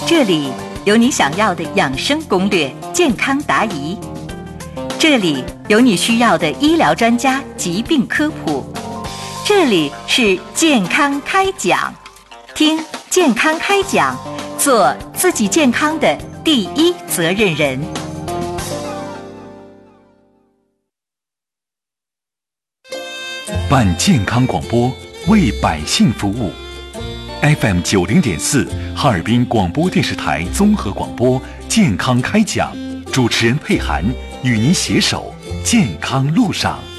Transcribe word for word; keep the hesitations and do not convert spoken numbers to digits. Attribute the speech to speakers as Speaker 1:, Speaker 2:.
Speaker 1: 这里有你想要的养生攻略、健康答疑，这里有你需要的医疗专家疾病科普，这里是健康开讲，听健康开讲，做自己健康的第一责任人。
Speaker 2: 办健康广播，为百姓服务。F M 九零点四，哈尔滨广播电视台综合广播健康开讲，主持人佩涵与您携手健康路上。